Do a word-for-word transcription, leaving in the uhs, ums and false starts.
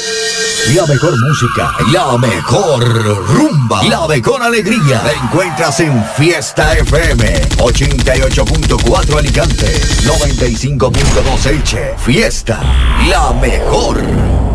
La mejor música, la mejor rumba, la mejor alegría la encuentras en Fiesta F M ochenta y ocho punto cuatro Alicante, noventa y cinco punto dos Elche. Fiesta, la mejor.